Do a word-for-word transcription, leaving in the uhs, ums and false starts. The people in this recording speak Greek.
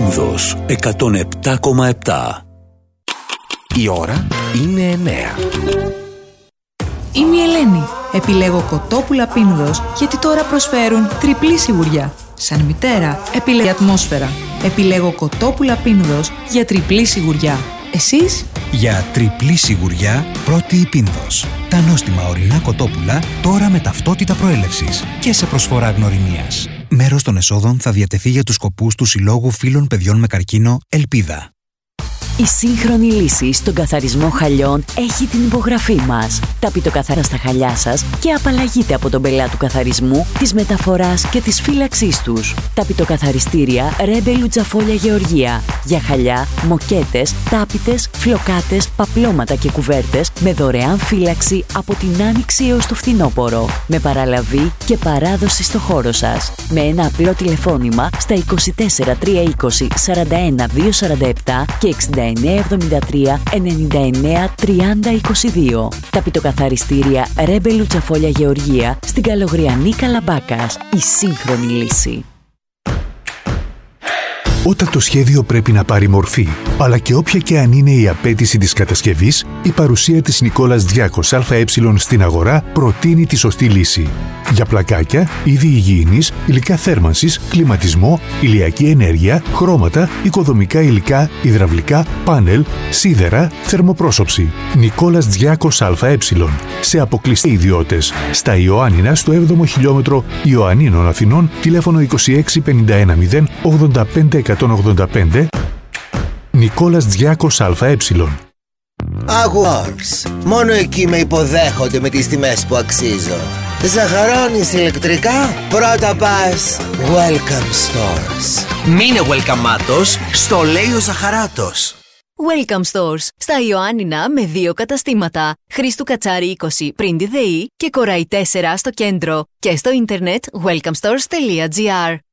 Πίνδος εκατόν επτά κόμμα επτά. Η ώρα είναι εννέα. Είμαι η Ελένη. Επιλέγω κοτόπουλα Πίνδος γιατί τώρα προσφέρουν τριπλή σιγουριά. Σαν μητέρα, επιλέγω ατμόσφαιρα. Επιλέγω κοτόπουλα Πίνδος για τριπλή σιγουριά. Εσείς? Για τριπλή σιγουριά, πρώτη η Πίνδος. Τα νόστιμα ορεινά κοτόπουλα τώρα με ταυτότητα προέλευσης και σε προσφορά γνωριμίας. Μέρος των εσόδων θα διατεθεί για τους σκοπούς του Συλλόγου Φίλων Παιδιών με Καρκίνο Ελπίδα. Η σύγχρονη λύση στον καθαρισμό χαλιών έχει την υπογραφή μας. Ταπειτοκαθαρά στα χαλιά σας και απαλλαγείτε από τον πελά του καθαρισμού, της μεταφοράς και της φύλαξής τους. Ταπειτοκαθαριστήρια Ρέμπε Λουτζαφόλια Γεωργία. Για χαλιά, μοκέτες, τάπητες, φλοκάτες, παπλώματα και κουβέρτες με δωρεάν φύλαξη από την άνοιξη έως το φθινόπωρο. Με παραλαβή και παράδοση στο χώρο σας. Με ένα απλό τηλεφώνημα στα είκοσι τέσσερα τριακόσια είκοσι σαράντα ένα διακόσια σαράντα επτά και εξήντα εννέα εβδομήντα τρία ενενήντα εννέα τριάντα είκοσι δύο. Ταπειτοκαθαριστήρια Ρέμπε Λουτσαφόλια Γεωργία στην Καλογριανή Καλαμπάκας. Η σύγχρονη λύση. Όταν το σχέδιο πρέπει να πάρει μορφή, αλλά και όποια και αν είναι η απέτηση της κατασκευής, η παρουσία της Νικόλας Διάκος ΑΕ στην αγορά προτείνει τη σωστή λύση. Για πλακάκια, είδη υγιεινής, υλικά θέρμανσης, κλιματισμό, ηλιακή ενέργεια, χρώματα, οικοδομικά υλικά, υδραυλικά, πάνελ, σίδερα, θερμοπρόσωψη. Νικόλας Διάκος ΑΕ. Σε αποκλειστές ιδιώτες. Στα Ιωάννινα, στο έβδομο χιλιόμετρο Ιωαννίνων Αθηνών, τηλέφωνο είκοσι έξι πενήντα ένα μηδέν ογδόντα πέντε εκατόν ογδόντα πέντε. Νικόλας Διάκος ΑΕ. Awards. Μόνο εκεί με υποδέχονται με τις τιμές που αξίζω. Ζαχαρώνεις ηλεκτρικά? Πρώτα πας Welcome Stores. Μείνε welcome-άτος, στο λέει ο Ζαχαράτος. Welcome Stores. Στα Ιωάννινα με δύο καταστήματα. Χρήστου Κατσάρη είκοσι πριν τη ΔΕΗ και Κοραϊ τέσσερα στο κέντρο. Και στο ίντερνετ welcome stores τελεία gr.